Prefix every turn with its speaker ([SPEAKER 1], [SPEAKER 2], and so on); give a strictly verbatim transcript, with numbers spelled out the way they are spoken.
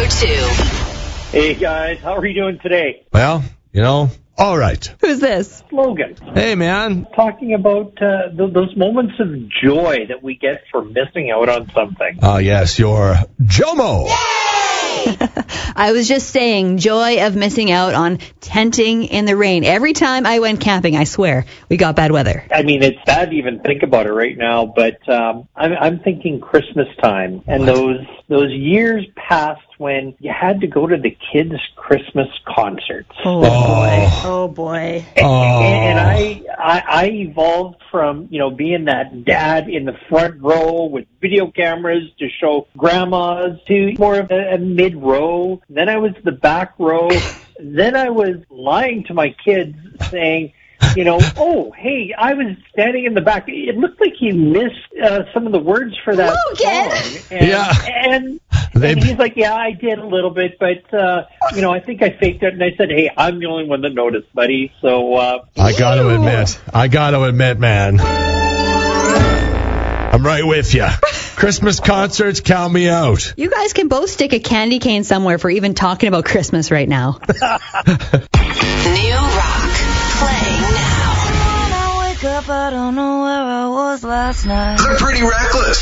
[SPEAKER 1] two.
[SPEAKER 2] Hey, guys. How are you doing today?
[SPEAKER 3] Well, you know, all right.
[SPEAKER 4] Who's this?
[SPEAKER 2] Logan.
[SPEAKER 3] Hey, man.
[SPEAKER 2] Talking about uh, th- those moments of joy that we get for missing out on something.
[SPEAKER 3] Ah, uh, yes, your Jomo.
[SPEAKER 4] I was just saying, joy of missing out on tenting in the rain. Every time I went camping, I swear, we got bad weather.
[SPEAKER 2] I mean, it's bad to even think about it right now, but um, I'm, I'm thinking Christmas time and what? those those years past when you had to go to the kids' Christmas concerts.
[SPEAKER 4] Oh, boy. Oh, boy.
[SPEAKER 2] And, and I, I I evolved from, you know, being that dad in the front row with video cameras to show grandmas to more of a, a mid-row. Then I was the back row. Then I was lying to my kids saying, you know, oh, hey, I was standing in the back. It looked like you missed uh, some of the words for that
[SPEAKER 4] Logan.
[SPEAKER 2] song. And,
[SPEAKER 3] yeah.
[SPEAKER 2] And, and he's like, yeah, I did a little bit, but, uh, you know, I think I faked it. And I said, hey, I'm the only one that noticed, buddy. So, uh,
[SPEAKER 3] I got to admit, I got to admit, man, I'm right with you. Christmas concerts, count me out.
[SPEAKER 4] You guys can both stick a candy cane somewhere for even talking about Christmas right now.
[SPEAKER 1] New rock. Playing now.
[SPEAKER 5] I wake up, I don't know where I was last night.
[SPEAKER 6] They're pretty reckless.